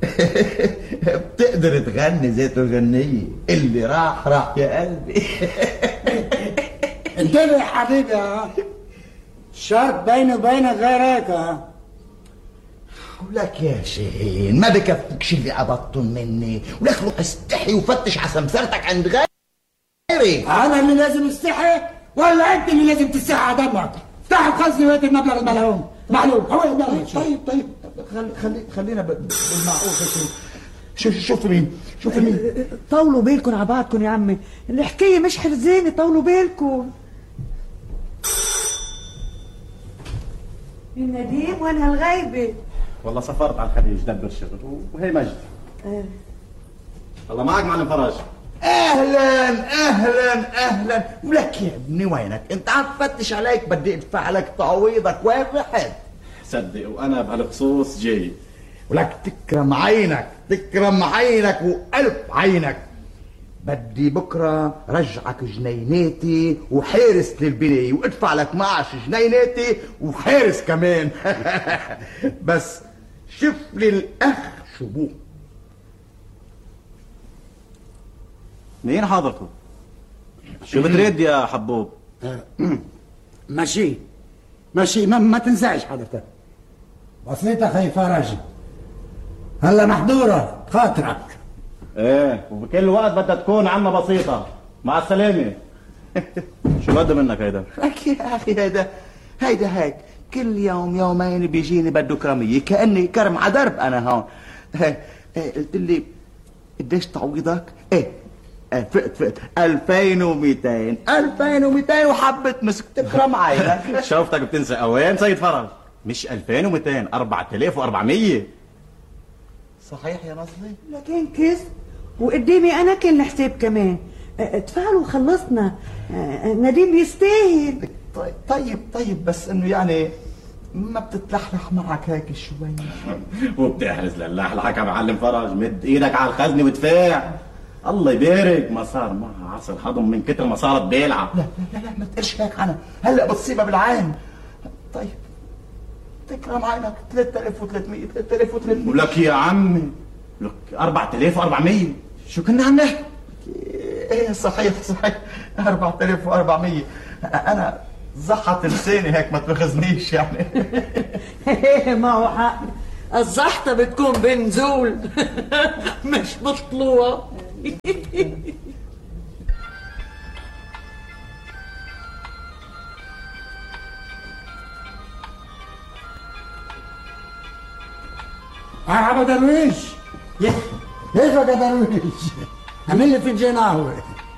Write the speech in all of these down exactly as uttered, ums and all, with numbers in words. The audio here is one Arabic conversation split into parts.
بتقدر تغني زي الغنية اللي راح راح يا قلبي. انتبه يا حبيبي ها، الشرط بيني وبينك غير هيك ها. ولك يا شاهين ما بكفيكش اللي قبضتن مني، ولك روح استحي وفتش على سمسرتك عند غيري. انا اللي لازم استحي ولا انت اللي لازم تستحي على دمك؟ افتح الخزنه وهات المبلغ الملعون معلوم. هو طيب طيب طيب خلي خلي خلينا بالمعقول. شوف شوف مين شوف مين. طولوا بالكم على بعضكم يا عمي، الحكايه مش حرزانه، طولوا بالكم. النديم وين هالغيبه؟ والله سافرت على الخليج دبر شغل وهي مجد. اه الله معك معلم فراج. اهلا اهلا اهلا. ولك يا ابني وينك؟ انت عم تفتش عليك، بدي ادفع لك تعويضك. وين رحت؟ صدق وانا بهالخصوص جاي. ولك تكرم عينك تكرم عينك والف عينك. بدي بكره رجعك جنيناتي وحارس للبنايه، وادفع لك معاش جنيناتي وحارس كمان. بس شوف لي الاخ شبوه. مين حضرته؟ شو بتريد يا حبوب؟ ماشي ماشي ما, ما تنزعج حضرتك. بسيطة خي فرج، هلا محضورة خاطرك. ايه وبكل وقت بدها تكون عنا بسيطة. مع السلامة. شو بده منك هيدا؟ لك يا اخي هيدا هيدا هيك كل يوم يومين بيجيني بده كرمية، كأني كرم على درب انا هون. قلت لي قديش تعويضك؟ ايه فقت فقت ألفين ومئتين ألفين ومئتين وحبة مسك تكرم عينك. شوفتك بتنسى اوين سيد فرج؟ مش ألفين ومئتين، أربعة آلاف وأربعمية. صحيح يا نصلي؟ لكن كيس وقدامي انا كل حساب كمان. ادفعوا وخلصنا. نديم بيستاهل. طيب طيب طيب بس انه يعني ما بتتلحلح معك هيك شوي؟ وبتحرز للحلحك يا معلم فرج. مد ايدك على الخزنه وادفع. الله يبارك. ما صار معها عصر هضم من كتر ما صارت بيلعه. لا لا لا ما تقلش هيك عنها، هلا بتصيبها بالعين. طيب تكرم عينك ثلاثة آلاف وثلاثمية ثلاثة آلاف وثلاثمية. ولك يا عمي لك أربعة آلاف وأربعمية. شو كنا عم نحكي؟ ايه صحيح صحيح أربعة آلاف وأربعمية. انا زحت لساني هيك ما تاخذنيش يعني. ايه ما هو حق، الزحطة بتكون بنزول مش بطلوع. مرحبا درويش. كيفك يا درويش؟ عمل لي فنجان قهوة.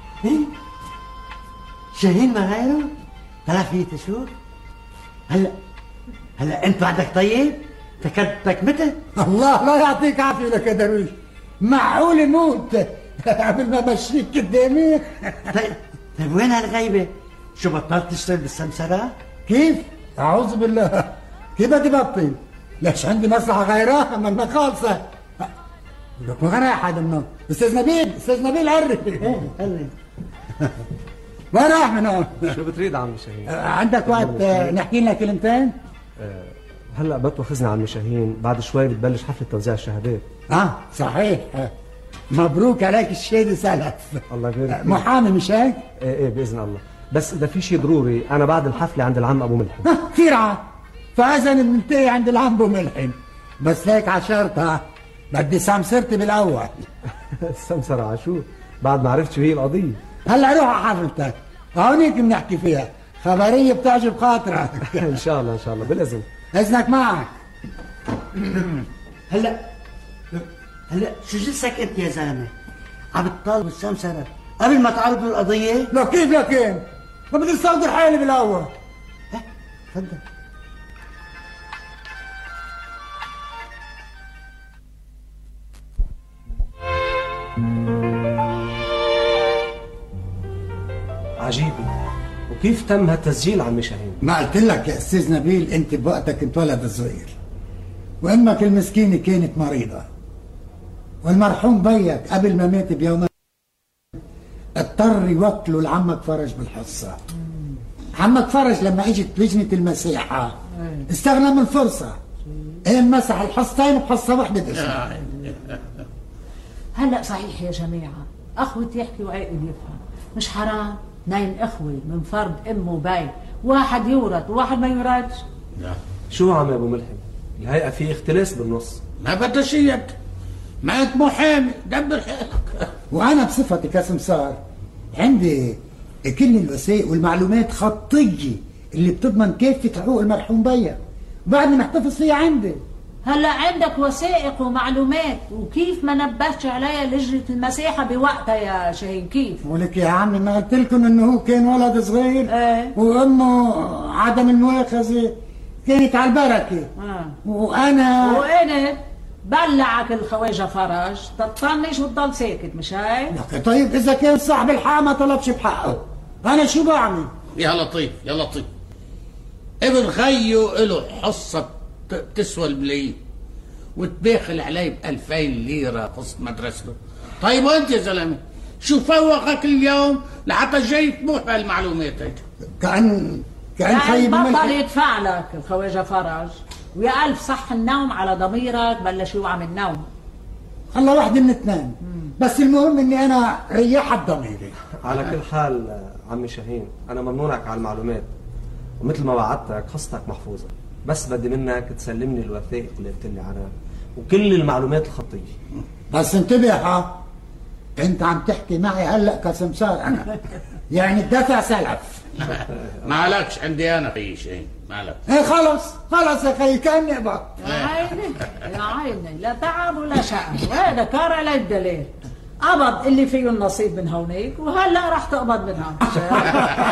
شاهين ما غيره؟ طلع فيه تشوف؟ هلا هلا انت بعدك طيب؟ فكرتك متت؟ الله لا يعطيك عافية لك يا درويش، معقول موت قبل ما امشيك قدامي. طيب طيب وين هالغيبة؟ شو بطلت تشتغل بالسمسرة؟ كيف؟ أعوذ بالله، كيف بدي بطل؟ ليش عندي مصلحة غيرها منا خالصة؟ لك ما رايح هذا منهم. أستاذ نبيل أستاذ نبيل قرب. قرب. وين رايح من هون؟ شو بتريد عمي شاهين؟ عندك وقت نحكي لنا كلمتين؟ هلا بتوخذنا عمي شاهين، بعد شوي بتبلش حفلة توزيع الشهادات. اه صحيح. مبروك عليك الشهادة سلف. الله يبارك. محامي مش هيك؟ ايه ايه باذن الله، بس اذا في شيء ضروري انا بعد الحفلة عند العم ابو ملحم. اه كثير عاد، فاذا بننتهي عند العم ابو ملحم، بس هيك على شرطها بدي سمسرتي بالاول. السمسرة عشو؟ بعد ما عرفت شو هي القضية. هلا روح على حفلتك، هونيك بنحكي فيها، خبرية بتعجب خاطرك. ان شاء الله ان شاء الله بالاذن. اذنك معك. هلا هلا شو جلسك انت يا زلمه؟ عم تطالب السمسرة قبل ما تعرضوا القضية؟ لو كيف لو كيف؟ ما بدي استخدم حالي بالاول. تفضل. عجيبة، وكيف تم هالتسجيل عمي شاهين؟ ما قلت لك يا استاذ نبيل انت بوقتك كنت ولد صغير، وامك المسكينه كانت مريضه، والمرحوم بيك قبل ما مات بيومين اضطر يوكلوا لعمك فرج بالحصه. عمك فرج لما اجت لجنه المساحه استغنى من الفرصه، قام مسح الحصتين بحصه واحده دشنا. هلا صحيح يا جماعة، أخوتي يحكي وعاقل يفهم، مش حرام اثنين إخوة من فرد أم وبي، واحد يورث وواحد ما يورثش؟ لا شو عم يا ابو ملحم؟ الهيئة في اختلاس بالنص. ما بدها يد، ما انت محامي دبر حالك. وانا بصفتي كسمسار عندي كل الوثائق والمعلومات خطيه اللي بتضمن كافه حقوق المرحوم بيا، بعدني محتفظ فيها عندي. هلا عندك وثائق ومعلومات، وكيف ما نبهتش عليها لجنة المساحة بوقتها يا شاهين؟ كيف؟ ولك يا عمي ما قلت لكم انه هو كان ولد صغير ايه وامه عدم المؤاخذه كانت على البركه. آه. وانا وانا بلعك الخواجة فرج تطنش وتضل ساكت، مش هيك؟ لك طيب اذا كان صاحب الحق ما طلبش بحقه انا شو بعمل؟ يا لطيف يا لطيف، ابن خيو له حصة بتسوى الملايين وتباخل علي بألفين ليرة قسط مدرسته. طيب وانت يا زلمة شو فوقك اليوم لحتى جاي تبوح بهالمعلومات هيك؟ كأن كأن يعني خيب بطل الملح. يدفع لك الخواجة فرج، ويا ألف صح النوم على ضميرك بلش يوعى من النوم. الله واحدة من اثنين، بس المهم اني انا ريحت ضميري. على كل حال عمي شاهين، انا ممنونك على المعلومات، ومثل ما وعدتك حصتك محفوظة، بس بدي منك تسلمني الوثائق اللي قلت لي عنها وكل المعلومات الخطية. بس انتبه ها، انت عم تحكي معي هلا كسمسار انا، يعني الدفع سلف. ما عليكش عندي انا في شيء، ما عليك. ايه خلص خلص يا خي كاني ابغى. يا عيني يا عيني، لا تعب ولا شقى، وهذا كار على الدليل. قبض اللي فيه النصيب من هونيك، وهلا راح تقبض من هون.